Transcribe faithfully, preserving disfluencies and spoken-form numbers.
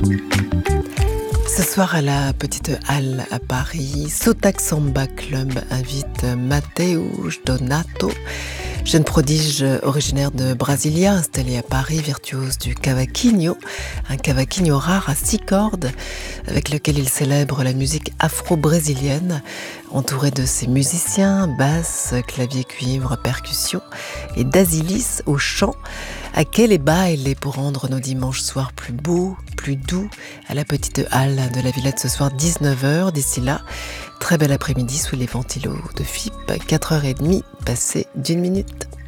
Ce soir à la Petite Halle à Paris, Sotaque Samba Club invite Mateusz Donato, jeune prodige originaire de Brasilia, installé à Paris, virtuose du cavaquinho, un cavaquinho rare à six cordes, avec lequel il célèbre la musique afro-brésilienne, entouré de ses musiciens, basse, clavier, cuivre, percussion, et d'Asilis au chant. À quel baile pour rendre nos dimanches soirs plus beaux, plus doux, à la Petite Halle de la Villette ce soir dix-neuf heures. D'ici là, très bel après-midi sous les ventilos de F I P, quatre heures trente passées d'une minute.